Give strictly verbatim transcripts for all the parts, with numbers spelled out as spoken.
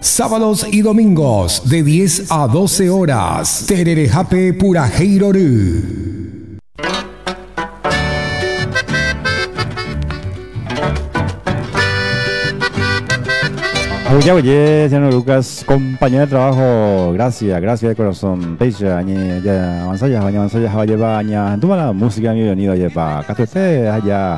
Sábados y domingos de diez a doce horas. Tererejape Purajeiroru. Oye, oye, señor Lucas, compañero de trabajo, gracias, gracias de corazón. Pecha, añe, ya, avanzaya, aña, avanzaya, aña, aña, toma la música, mi bienvenido, lleva, acá usted, allá,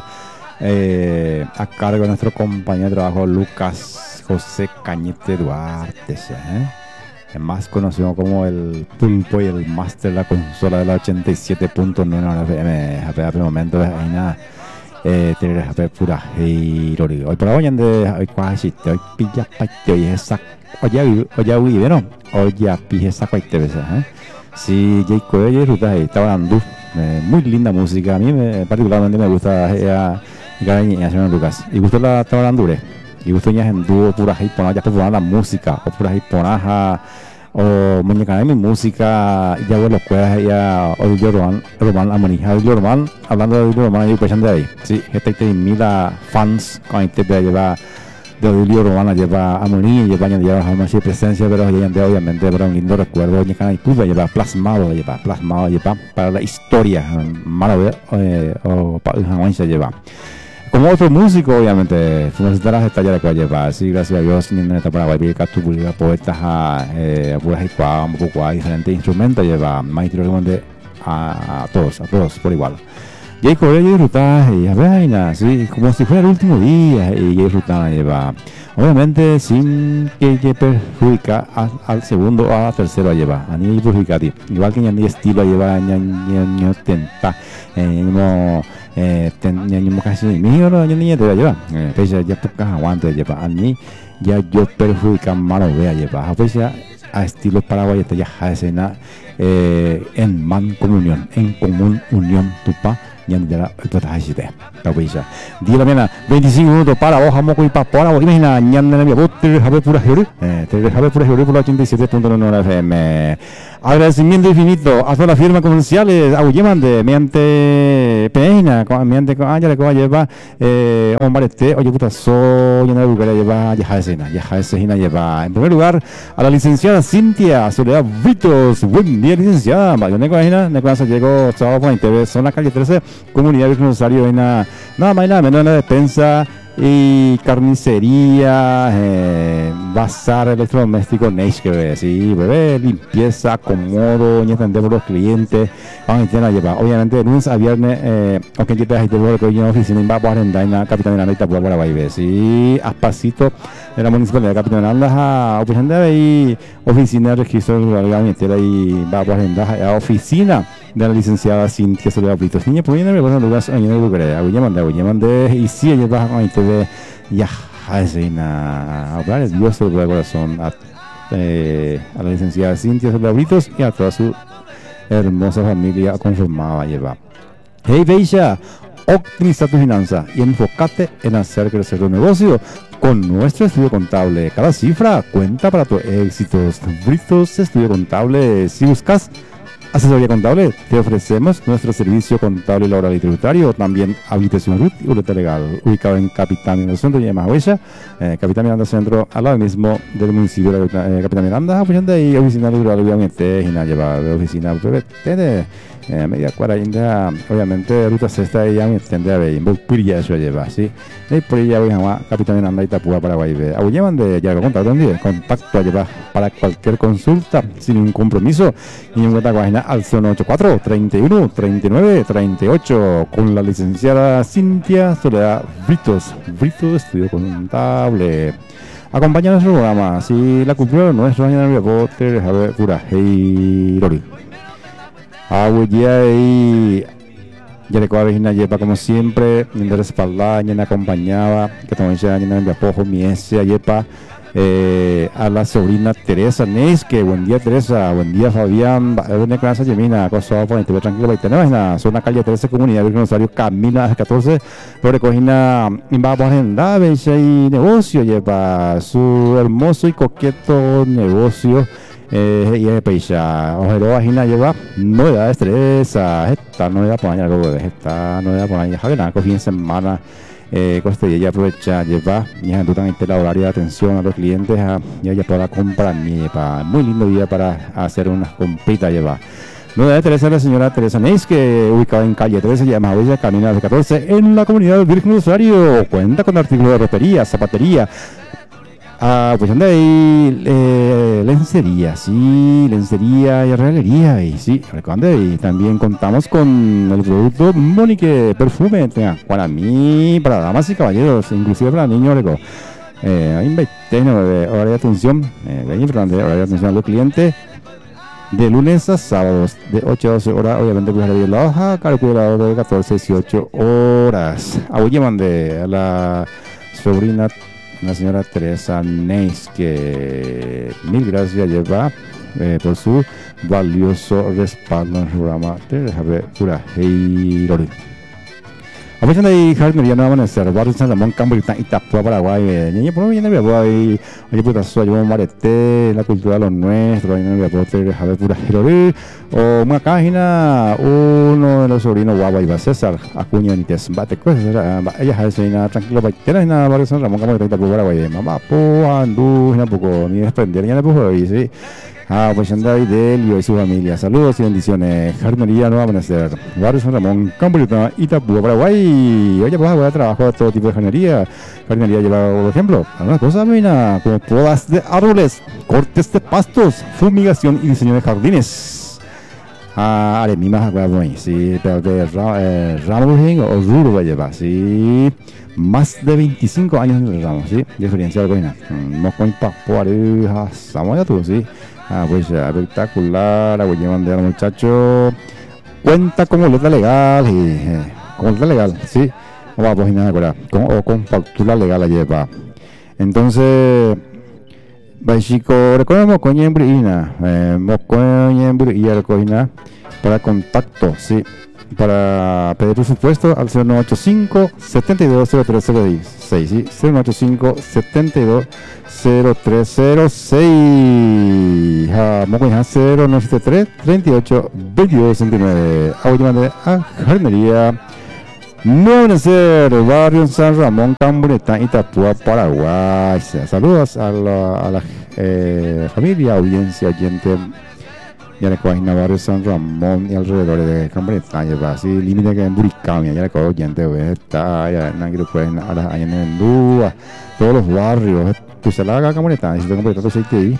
eh, a cargo de nuestro compañero de trabajo, Lucas José Cañete Duarte, ¿eh? El más conocido como el pulpo y el máster de la consola de la ochenta y siete punto nueve F M, a ver, momento, ahí nada. Eh, tener a pura Hirori. Hoy por hoy ande hoy quasi te hoy pilla parte hoy esa oye oye vive no oye pilla esa parte veces eh si Jacob oye ruta ahí estaba dando eh, muy linda música a mí me, particularmente me gusta ella y señor Lucas y gustó la estaba dando y gustó ya en dúo pura japonesa ya popular la música o pura japonesa o muñeca de mi música ya vos lo puedes ya audio roman roman amonija audio roman hablando de audio roman y pues de ahí sí este te mira fans con te lleva de audio roman lleva amonija lleva ya lleva más presencia pero ya de obviamente para un lindo recuerdo muñeca y pues lleva plasmado lleva plasmado lleva para la historia malo eh, o para un se lleva como otro músico, obviamente, necesitarás estallar de calle para así, gracias a Dios, ni en esta Paraguay, pica tu publica poetas a puras y cuá, un poco a diferentes instrumentos, lleva más de a todos, a todos por igual. Y ahí correr y disfrutar, y a ver, así, como si fuera el último día, y disfrutar, lleva. Obviamente, sin que te perjudica al, al segundo o al tercero, lleva. A ni perjudica a ti. Igual que en el estilo, lleva, ñaño, tenta, eh, eh tenía casi mío no yo niña te va a llevar eh pese ya pocas aguantes lleva a mí ya yo perjudica malo vea lleva a pese a estilo paraguayo te ya escena eh en mancomunión en común unión tupa ya de la totalidad la pesa día la mañana veinticinco minutos para vos amo y para ahora imagina ñanda mi bote jabe pura jure eh te jabe pura jure por la ochenta y siete punto nueve F M. Agradecimiento infinito a todas las firmas comerciales, a Uyemande, mediante Peña, mediante Ángel que lleva, eh, Ombarete, oye puta, soy en el lugar lleva, ya escena, ya escena lleva. En primer lugar, a la licenciada Cintia Soledad Britos, buen día licenciada, yo ne coagina, ne coagina llegó sábado por T V, son la calle trece, comunidad Virgen Rosario, en nada más y nada menos en la despensa. Y carnicería, eh, bazar electrodoméstico, Neiske, sí, bebé, limpieza, acomodo, ni atender por los clientes, vamos a llevar, obviamente de lunes a viernes, eh, aunque yo te hago el que yo oficina en Bapo Arenda, en la capital de Aranda y Tapua Paraguay, sí, a pasito de la municipalidad de capital de Aranda, a oficina de oficina de registro rural, y Bapo Arenda, a oficina de la licenciada Cintia Soledad Britos. Niña, pues viene a ver lugar en el lugar, a William de William de y si ella va a T V ya así na hablar el Dios del corazón a, eh, a la licenciada Cintia Soledad Britos y a toda su hermosa familia conformada lleva. Hey Beisha, optimiza tu finanza y enfócate en hacer crecer tu negocio con nuestro estudio contable. Cada cifra cuenta para tu éxito. Britos Estudio Contable. Si buscas asesoría contable, te ofrecemos nuestro servicio contable, laboral y tributario, también habilitación R U T y boleta legal, ubicado en Capitán Miranda Centro y Huella, eh, Capitán Miranda Centro, al lado mismo del municipio de eh, Capitán Miranda, apoyando y oficina rural, obviamente, y nada, lleva oficina, tiene eh, media cuarenta, obviamente, ruta sexta y ya me extende a ver, por ya eso lleva, ¿sí? Y por ella voy a llamar Capitán Miranda y Tapúa, Paraguay, a llevan de ya contacto, ¿dónde? Contacto a llevar para cualquier consulta, sin ningún compromiso, y en cuenta página al cero ochenta y cuatro, treinta y uno, treinta y nueve, treinta y ocho con la licenciada Cintia Soledad Britos, Britos Estudio Contable. Acompaña nuestro programa, si la cultura nuestra en el bote, a ver, pura Hirori. Aguilla y ya le coa vecina lleva como siempre, de respaldar, ya me acompañaba, que también se añade en apoyo, mi ese yepa. Eh, a la sobrina Teresa Neisque, buen día Teresa, buen día Fabián, buena casa Yemina, cosa por te tranquilo, y tenemos una zona calle trece, comunidad Virgen Rosario, Camila catorce, por recogina va por agenda, veis y negocio, lleva su hermoso y coqueto negocio, eh, y es peisa, ojero vagina lleva novedades Teresa, esta novedad por año algo de esta novedad por año, Javier, fin de semana. Eh, coste y ella aprovecha lleva ya tú también el horario de atención a los clientes a, y ella para comprar ni para muy lindo día para hacer unas compritas lleva. Nueva de Teresa, la señora Teresa Neis, que ubicada en calle trece, llama Huella, Camino de catorce, en la comunidad Virgen del Rosario. Cuenta con artículos de ropería, zapatería, ah, pues anda ahí, eh, lencería, sí, lencería y regalería, y sí, recuerda, y también contamos con el producto Monique Perfume, tenga, para mí, para damas y caballeros, inclusive para niños, recuerdo. Eh, hay veinte horario de atención, eh, veinte horario de atención a los clientes. De lunes a sábados, de ocho a doce horas, obviamente pues de la hoja, calculador de catorce a dieciocho horas. Hoy mandé a la sobrina, la señora Teresa Neis, que mil gracias lleva eh, por su valioso respaldo en el programa de Pura Heiro. A veces hay jardinería no amanecer, barrio San Ramón, Campo Itapúa, Paraguay. Niña, por mí, viene a ahí, oye, puta, soy un marete, la cultura de los nuestros, viene a poder Javier Pura Heiro. O una página, uno de los sobrinos guapa iba César, Acuña Benítez, bate cosas, ella es nada tranquilo, para nada, barrio San Ramón, Campo Itapúa, Paraguay. Mamá, po, andú, un poco, ni desprender, ya no puedo ir, sí. Ah, pues anda Delio y su familia. Saludos y bendiciones. Jardinería no va a amanecer. Barrio San Ramón, Campo Itapúa, Paraguay. Oye, pues voy a trabajar todo tipo de jardinería. Jardinería lleva, por ejemplo, algunas cosas, mira, como podas de árboles, cortes de pastos, fumigación y diseño de jardines. Ah, haré mi más agua, sí, pero de Ramurgen o Ruro va a llevar, sí. Más de veinticinco años en el ramo, sí, de experiencia de cocina. Mocoin papo, areja, samoya tú, sí. Ah, pues espectacular, a llevan de muchacho. Cuenta con boleta legal, y, eh, con boleta legal, sí. Vamos a poner ahora, con, o con factura legal la lleva. Entonces, chico, recordemos con Yembrina, eh, con Yembrina, recogina para contacto, sí. Para pedir presupuesto al cero nueve ocho cinco, siete dos cero tres cero seis, ¿sí? cero nueve ocho cinco, siete dos cero tres cero seis. Mocoña cero nueve siete tres, treinta y ocho, veintidós sesenta y nueve. Ahora a Jardinería Nuevo Amanecer, barrio San Ramón, Camburetá, Itapúa, Paraguay. Saludos a la, a la eh, familia, audiencia, oyente. Ya le cogen barrio San Ramón y alrededor de Cambreta, ya va así, límite que en Buricamia, ya le cogen gente, está, ya no quiero pues a las años en Dúa, todos los barrios, pues se la haga Cambreta, necesito Cambreta, todo aceite ahí.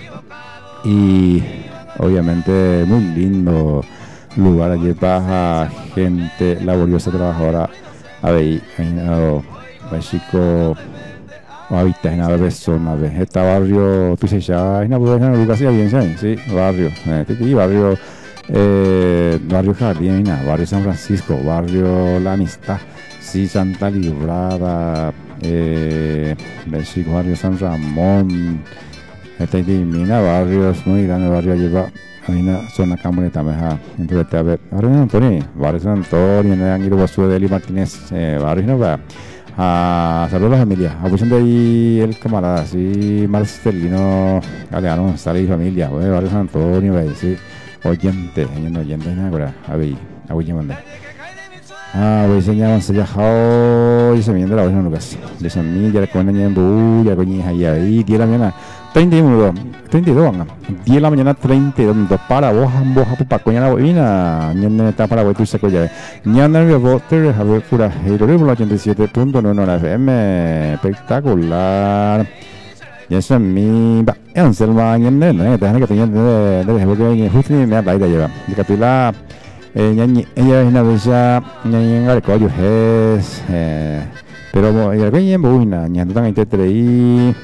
Y obviamente muy lindo lugar, allí baja gente laboriosa, trabajadora, a ver, hay chico. O habitas en la persona, ¿ves? Este barrio, tú dices, ya es una buena educación, bien, sí, barrio, este barrio, eh, barrio Jardín, barrio San Francisco, barrio La Amistad, sí, Santa Librada, eh, barrio San Ramón, este divina, barrios muy grandes, barrio lleva, hay una zona camioneta, mejor, entonces, a ver, barrio San Antonio, barrio San Antonio, en el Guido Deli Martínez, eh, barrio no va. Ah, saludos a la familia, apoyan de ahí el camarada, sí, Marcelino Galeano González y familia, wey, barrio San Antonio, wey, sí, oyente, oyente, oyente, nada, a ver, a ver, manda. Ah, wey, señalan, se ya jao, y se viene de la oreja, Lucas, de San Miguel, ya le comen en Bu, ya coñi ahí, ahí, diez de la mañana, treinta y uno, treinta y dos, diez de la mañana, treinta y dos minutos, para vos, vos, para coña la bobina, ñanda está para vos, tú se coña, ñanda el vos, te a ver, pura, Heiro, ochenta y siete punto nueve F M, espectacular, ya es mi, va, Anselma, ñanda, no, te dejan que tengan de, de, de, porque justo ni me ha bailado lleva, de capila, ella es una bella, ñanda, el coño es, pero, ella coña en bobina, ñanda tan ahí,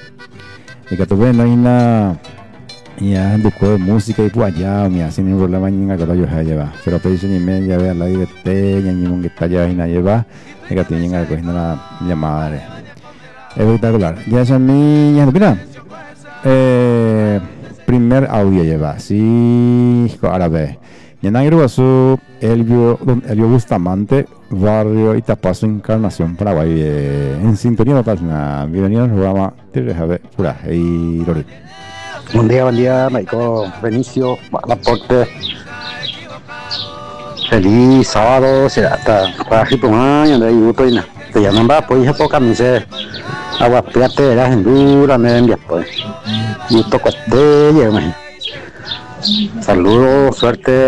y que tú ves, no hay nada, ya busco de música y pues allá, mira, sin ningún problema, ni nada que lo lleva lleva, pero pedí ni me ya ve al lado de te, ni ningún que está allá y nada lleva, y que tienen que coger la llamada, espectacular. Ya es mi, ya mira, eh, primer audio lleva, sí, árabe, y en Aguirre Elvio, Elvio Bustamante, barrio Itapazo, Encarnación, Paraguay, eh, en sintonía de la página. Bienvenido al programa de Pura Heiro. Buen día, buen día, Maico Benicio, aporte. Feliz sábado, será hasta para aquí por año de ahí, te llaman va, pues hija poca me dice, agua piate de la gendura, me ven después. Y toco este, saludos, suerte.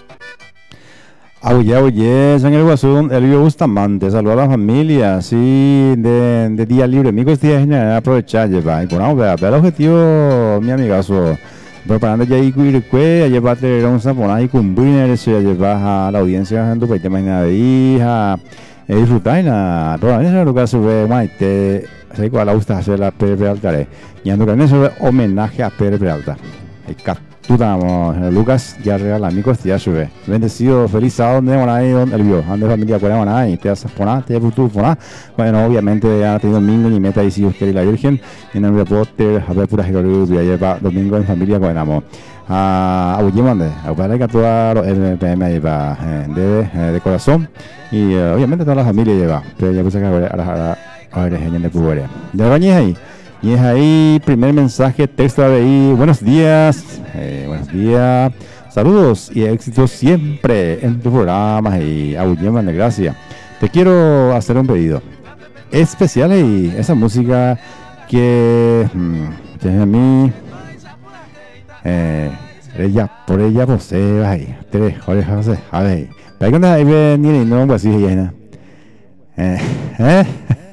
Oye, oye, San El Guasú, Elvio Bustamante, saludos a la familia, sí, de, de día libre, amigos, día general, aprovechar, llevar, y por ahora, vea, vea el objetivo, mi amigazo, preparando ya y cuiricue, llevar a tener un zaponá y cumbina, eso ya llevar a la audiencia, en tu país, imagina de hija, e disfrutar, y nada, toda la vez, lo que sube, maite, sé cuál le gusta hacer la Pedro Peralta, y ando que sube homenaje a Pedro Peralta, el tú estamos, Lucas, ya regala amigos, ya sube. Bendecido, feliz sábado, donde van ahí, donde el vio, ande familia, cuál van ahí, te haces poner, te haces tú poner. Bueno, obviamente, ha tenido domingo y meta y si Dios quiere la Virgen, y en el reporte, a ver, pura Jerolú, ya lleva domingo en familia, cuál vamos. A Abuye mande, a para que toda los M P M lleva de corazón, y obviamente toda la familia lleva, pero ya puse que ahora, ahora, ahora, ahora, de Pubere. De bañes ahí. Y es ahí, primer mensaje, texto de ahí, buenos días, eh, buenos días, saludos y éxitos siempre en tu programa y Abuyeman de Gracia. Te quiero hacer un pedido especial y esa música que, hmm, que a mí, eh, ella, por ella posee, ahí, tres, Jorge José, a ver, pero cuando ahí ven, ni no, pues así, llena. Eh, eh,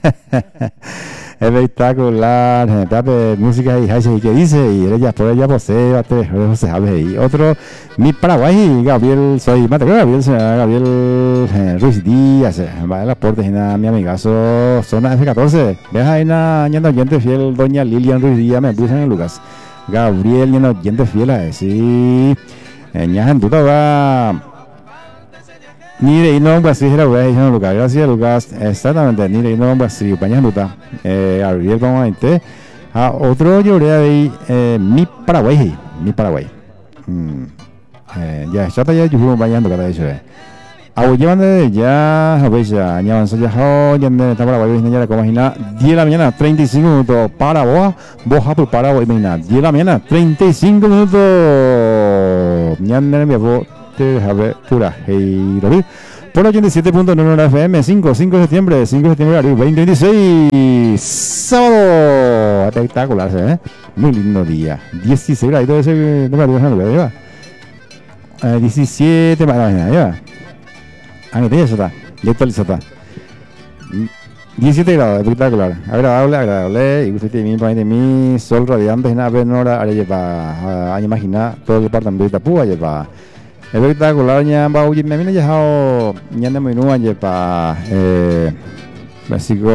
espectacular, de música y que dice y ella por ella posee no se sabe y otro mi Paraguay Gabriel soy mate Gabriel Gabriel eh, Ruiz Díaz va el aporte a mi amigazo zona F catorce deja ahí una ñanda oyente fiel doña Lilian Ruiz Díaz me puse en el Lucas Gabriel ñanda oyente fiel a sí ñaja en duda va ni de no pues sí era bueno Lucas gracias Lucas exactamente ni de no pues sí paña luta eh Ariel vamos a ir a otro lloré ahí eh, mi Paraguay mi Paraguay mm, eh, ya ya está ya yo bañando cada vez a hoy llevan de ya a ver ya ya avanzó ya hoy ya está Paraguay ya como imagina diez de la mañana treinta y cinco minutos para vos vos por Paraguay imagina diez de la mañana treinta y cinco minutos ya me voy a ver pura hey por ochenta y siete punto nueve F M cinco de septiembre cinco de septiembre veinte veintiséis sábado espectacular ¿eh? Muy lindo día dieciséis grados todo ese no me acuerdo no lleva eh, diecisiete más ya ah ya está ya actualizada diecisiete grados espectacular agradable agradable y usted tiene para mí sol radiante en la penora área para a imaginar todo el departamento de Itapúa lleva espectacular ya va oye me viene ya ya de muy nueva ya para eh básico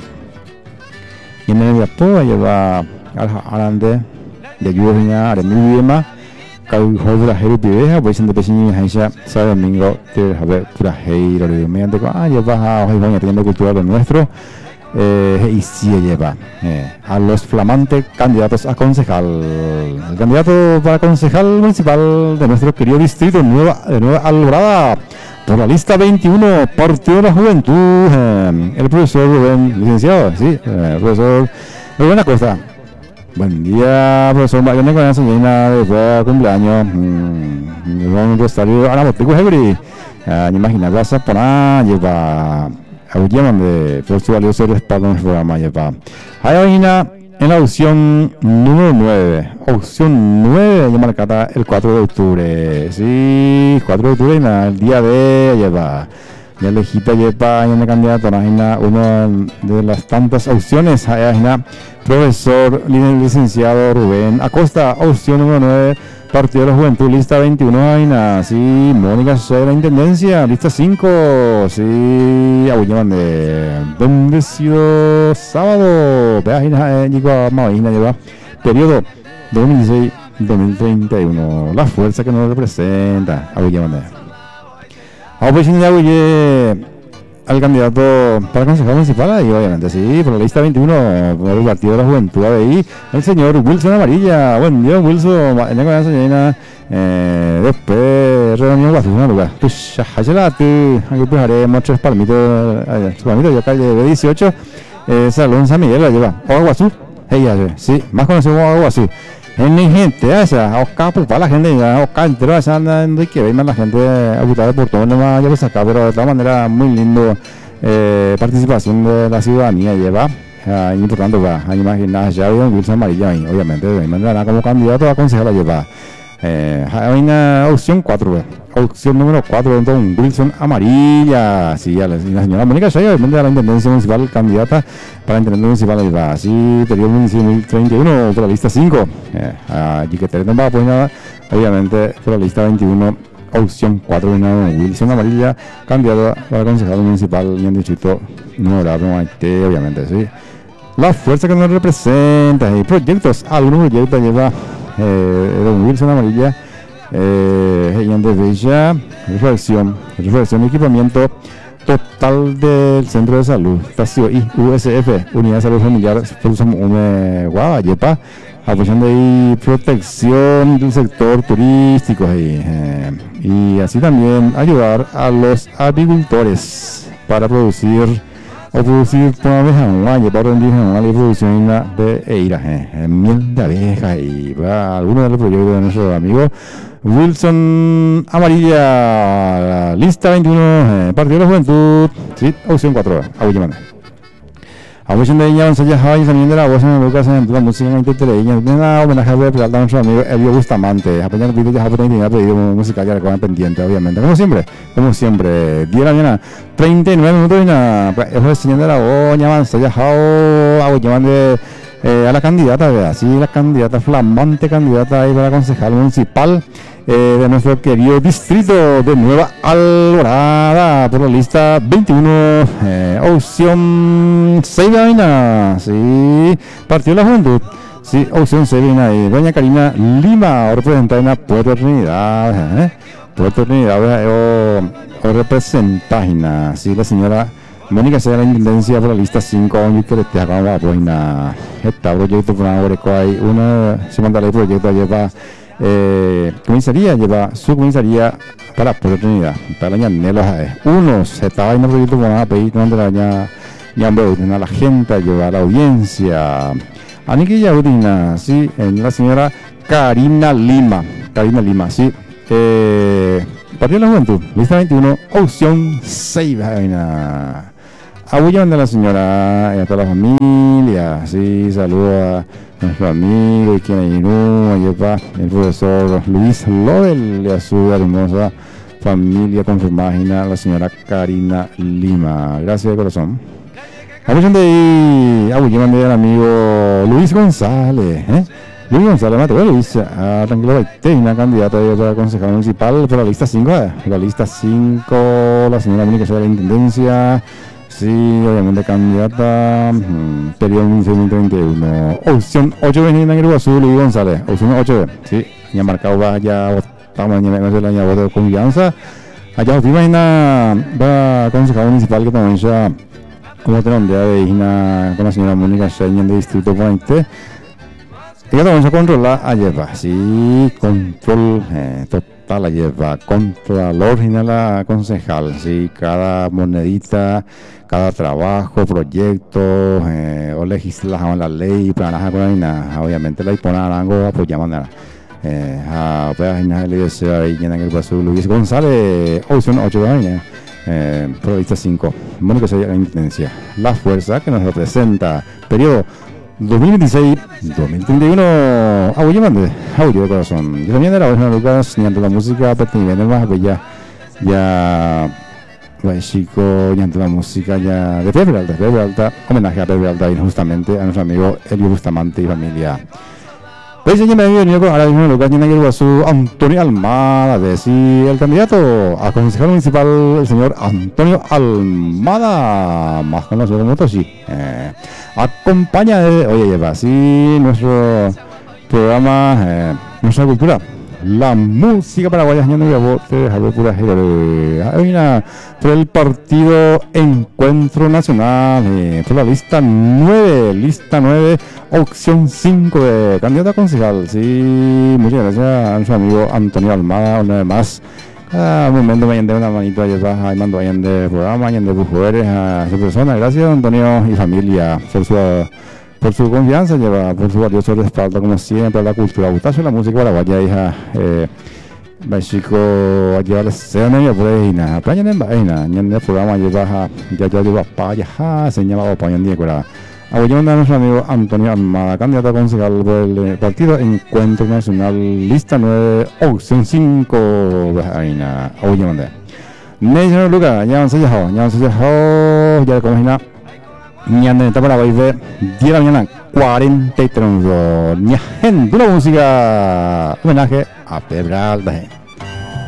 y en el Japón ya va arande de lluvia a mi bien Cau Jodra Heru Piveja, pues en Tepechini Haisha, sábado domingo, te a ver pura Heiro, mediante ah, lleva a hoy teniendo cultura de nuestro, eh, y sí lleva eh, a los flamantes candidatos a concejal. El candidato para concejal municipal de nuestro querido distrito, Nueva, de Nueva Alborada, por la lista veintiuno, Partido de la Juventud, eh, el profesor Rubén, licenciado, sí, eh, el profesor Rubén Acosta. Buen día, profesor Mariano con la señora de cumpleaños. Un rosario a la botica Hebri. Ni imagina, vas a poner, lleva a un de por su valioso respaldo en el programa. Lleva ahí en la opción número nueve. Opción nueve, ya marcada el cuatro de octubre. Sí, cuatro de octubre, el día de lleva. Ya elegiste lleva en el candidato, una de las tantas opciones. Profesor licenciado Rubén Acosta, opción número nueve, Partido de la Juventud, lista veintiuno, Aina, sí, Mónica Sosa, la Intendencia, lista cinco, sí, Abullaman de bendecido sábado, Aina, llegó a Maína, lleva periodo dos mil dieciséis a dos mil treinta y uno, la fuerza que nos representa, Abullaman de. Ahora pues, al candidato para concejal municipal y obviamente sí, por la lista veintiuno por el Partido de la Juventud ahí, el señor Wilson Amarilla. Buen día Wilson, en la señora eh, después reunión Guasuna lugar pues ya ya tú aquí pues haremos tres palmitos palmitos yo calle B dieciocho eh, Salón San Miguel la lleva Aguazú ella sí más conocido como Aguazú en mi gente esa acá pues para la gente ya acá entero esa anda que ve más la gente a botar por todo no más ya lo saca pero de todas maneras muy lindo eh, participación de la ciudadanía lleva. Uh, importante va a imaginar ya Don Wilson Amarilla ahí, obviamente de manera como candidato a concejal lleva eh, hay una opción cuatro, opción número cuatro, Don Wilson Amarilla, sí, la, la señora Mónica Shaya, obviamente de la intendencia municipal, candidata para la intendencia municipal lleva, así periodo dos mil treinta y uno por la lista cinco, eh, allí que te va a poner obviamente por la lista veintiuno, opción cuatro, Don Wilson Amarilla, candidato para concejal municipal y en distrito número uno, obviamente, sí. La fuerza que nos representa y proyectos, algunos proyectos lleva eh, Don Wilson Amarilla, eh, de Bella, reflexión, reflexión y equipamiento total del centro de salud, estación y U S F, Unidad de Salud Familiar, un guava, yepa, apoyando y protección del sector turístico y, eh, y así también ayudar a los agricultores para producir o producir toda abeja online, para rendir online y producción de eira, eh, miel de abeja y va algunos de los proyectos de nuestro amigo Wilson Amarilla, lista veintiuno, eh, Partido de la Juventud, sí, opción cuatro, Aguillemana. Apoyo de ella, González Jai, también de la voz en Lucas, en la música en Interteleña, una homenaje a Peralta a nuestro amigo Elio Bustamante, apoyando el video de Japón y pedido musical ya recuerdan pendiente, obviamente, como siempre, como siempre, diez de la mañana, treinta y nueve minutos y nada, eso es señor de la voz, González Jai, apoyando de eh, a la candidata, ¿verdad? Sí, la candidata, flamante candidata ahí para concejal municipal eh, de nuestro querido distrito de Nueva Alborada, por la lista veintiuno, eh, opción seis de Avina, sí, Partido de la Juventud, sí, opción seis de Avina, y doña Karina Lima, representada en Puerto Trinidad, eh, Puerto Trinidad, o, o representada, sí, la señora Mónica sea la intendencia por la lista cinco, años que le te haga pues na esta proyecto por ahora que hay una se manda el proyecto lleva eh comisaría lleva su comisaría para Puerto Trinidad para la Nelos uno se estaba en el proyecto con a pedir donde la ya ya a la gente llevar la audiencia Aniquilla Udina, sí, en la señora Karina Lima, Karina Lima, sí, eh Partido de la Juventud, lista veintiuno, opción seis, vaina. Abullón de la señora y a toda la familia, sí, saludo a nuestro amigo y quien hay el profesor Luis Lobel y a su hermosa familia con su máquina, la señora Karina Lima. Gracias de corazón. Abullón de abullón del amigo Luis González, ¿eh? Luis González Mateo, Luis, ah, tranquilo, hay una candidata para concejal municipal por la lista cinco, eh, la lista cinco, la señora Mónica de la Intendencia, sí, obviamente candidata, mmm, periodo dos mil treinta y uno, opción ocho, venida en el Iguazú, Luis González, opción ocho, sí, ya marcado va, ya estamos en el año voto de confianza, allá os imagina, va concejal municipal que también ya, como tenemos de Ina con la señora Mónica Shein de Distrito veinte. Y ahora vamos a controlar a llevar, sí, control eh, total a llevar, controlador general a concejal, sí, cada monedita, cada trabajo, proyecto, eh, o legislación la ley, para nada, obviamente la impona arango apoyamos nada. Eh, a página le deseo ahí en el paso Luis González, opción ocho años, eh, provincia cinco, bueno que sería la intendencia, la fuerza que nos representa, periodo dos mil veintiséis a dos mil treinta y uno, abuelo mande, abuelo de corazón. Yo también era bueno Lucas, ni ante la música, pero también más, pues ya, ya, pues chico, ya ante la música, ya de Pepe Alta, Pepe Alta, homenaje a Pepe Alta y justamente a nuestro amigo Elio Bustamante y familia. Pues ya me venido con ahora mismo Lucas, tiene que ir a su Antonio Almada, de si el candidato a concejal municipal, el señor Antonio Almada, más conocido como Toshi, eh, acompaña de, oye, lleva así nuestro programa, eh, nuestra cultura, la música paraguaya, señor de bote, Javier Pura hay una por el partido Encuentro Nacional, eh, por la lista nueve, lista nueve, opción cinco de candidato a concejal, sí, muchas gracias a nuestro amigo Antonio Almada, una vez más. Cada momento me de una manito a llevar ahí mando ahí en el programa, ahí en el Bujueres a su persona. Gracias Antonio y familia por su por su confianza, lleva por su valioso respaldo como siempre a la cultura, gustarse la música paraguaya, hija, eh, México a llevar se no ya puede ir nada playa en vaina ni en el programa lleva ya ya lleva para ya se llama o para ni cura apoyando a nuestro amigo Antonio Armada, candidato a concejal del partido Encuentro Nacional lista nueve opción cinco vaina apoyando Nation Luca ya se ya ya se ya ya como ina ni ande para bailar diez de la mañana cuarenta y tres ni gente una música homenaje a Pedral de